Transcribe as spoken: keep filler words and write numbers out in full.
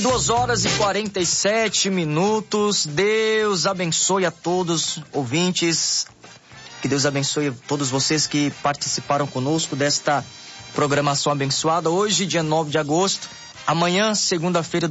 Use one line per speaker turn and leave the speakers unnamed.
duas horas e quarenta e sete minutos. Deus abençoe a todos ouvintes. Que Deus abençoe a todos vocês que participaram conosco desta programação abençoada. Hoje, dia nove de agosto. Amanhã, segunda-feira